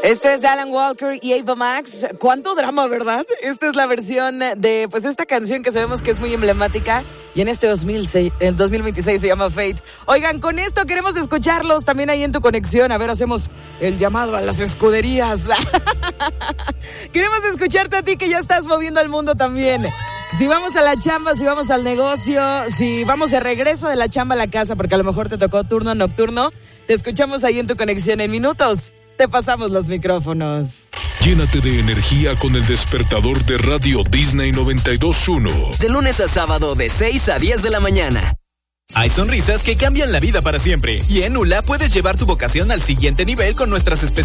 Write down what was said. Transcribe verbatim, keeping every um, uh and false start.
Esto es Alan Walker y Ava Max. ¿Cuánto drama, verdad? Esta es la versión de, pues, esta canción que sabemos que es muy emblemática y en este dos mil seis, el dos mil veintiséis se llama Fate. Oigan, con esto queremos escucharlos también ahí en tu conexión. A ver, hacemos el llamado a las escuderías. Queremos escucharte a ti que ya estás moviendo al mundo también. Si vamos a la chamba, si vamos al negocio, si vamos de regreso de la chamba a la casa, porque a lo mejor te tocó turno nocturno, te escuchamos ahí en tu conexión en minutos. Te pasamos los micrófonos. Llénate de energía con el despertador de Radio Disney noventa y dos punto uno. De lunes a sábado de seis a diez de la mañana. Hay sonrisas que cambian la vida para siempre. Y en ULA puedes llevar tu vocación al siguiente nivel con nuestras especialidades.